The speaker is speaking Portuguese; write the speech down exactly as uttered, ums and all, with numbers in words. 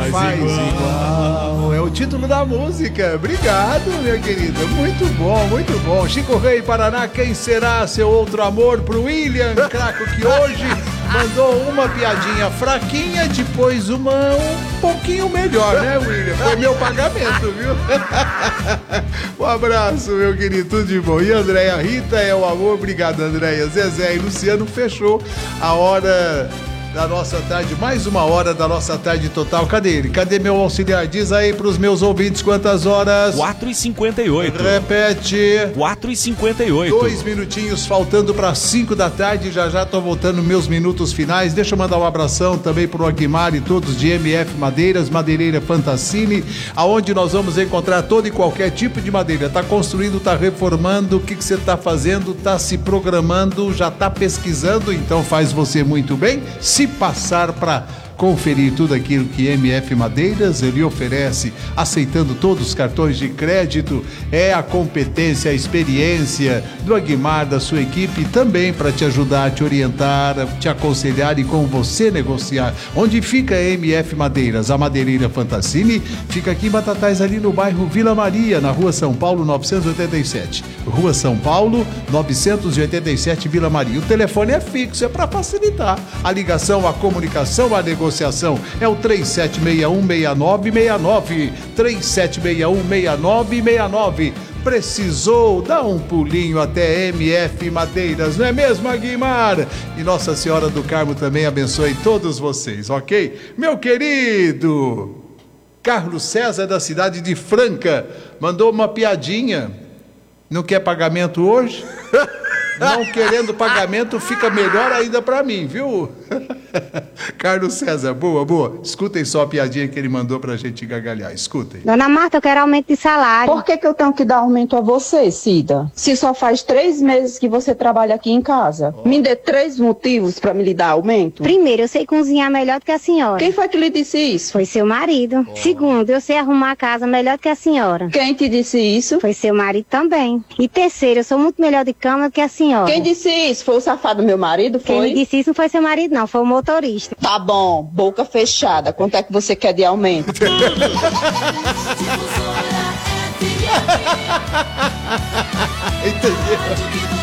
faz, faz igual. igual. É o título da música. Obrigado, minha querida. Muito bom, muito bom. Chico Rei, Paraná, quem será seu outro amor? Pro William Craco, que hoje mandou uma piadinha fraquinha, depois uma um pouquinho melhor, né, William? Foi meu pagamento, viu? Um abraço, meu querido, tudo de bom. E Andréia, Rita é o amor. Obrigado, Andréia. Zezé e Luciano, fechou a hora da nossa tarde, mais uma hora da nossa tarde total. Cadê ele? Cadê meu auxiliar? Diz aí pros meus ouvintes quantas horas? quatro e cinquenta e oito. Repete. quatro e cinquenta e oito. Dois minutinhos faltando para cinco da tarde. Já já tô voltando meus minutos finais. Deixa eu mandar um abração também pro Aguimar e todos de M F Madeiras, Madeireira Fantassini, aonde nós vamos encontrar todo e qualquer tipo de madeira. Tá construindo, tá reformando, o que que você tá fazendo? Tá se programando, já tá pesquisando, então faz você muito bem. Se passar para conferir tudo aquilo que M F Madeiras ele oferece, aceitando todos os cartões de crédito, é a competência, a experiência do Aguimar, da sua equipe, também para te ajudar, te orientar, te aconselhar e com você negociar. Onde fica a M F Madeiras? A Madeireira Fantassini fica aqui em Batatais, ali no bairro Vila Maria, na Rua São Paulo novecentos e oitenta e sete. Rua São Paulo novecentos e oitenta e sete, Vila Maria. O telefone é fixo, é para facilitar a ligação, a comunicação, a negociação. É o três sete seis um, seis nove seis nove, três sete seis um, seis nove seis nove. Precisou dar um pulinho até M F Madeiras, não é mesmo, Aguimar? E Nossa Senhora do Carmo também abençoe todos vocês, ok? Meu querido Carlos César, da cidade de Franca, mandou uma piadinha. Não quer pagamento hoje? Não querendo pagamento, fica melhor ainda pra mim, viu? Carlos César, boa, boa. Escutem só a piadinha que ele mandou pra gente gargalhar. Escutem. Dona Marta, eu quero aumento de salário. Por que que eu tenho que dar aumento a você, Cida? Se só faz três meses que você trabalha aqui em casa. Oh. Me dê três motivos pra me lhe dar aumento. Primeiro, eu sei cozinhar melhor do que a senhora. Quem foi que lhe disse isso? Foi seu marido. Oh. Segundo, eu sei arrumar a casa melhor do que a senhora. Quem te disse isso? Foi seu marido também. E terceiro, eu sou muito melhor de cama do que a senhora. Quem disse isso? Foi o safado meu marido? Foi? Quem me disse isso não foi seu marido, não. Foi o motorista. Tá bom, boca fechada. Quanto é que você quer de aumento? Entendeu?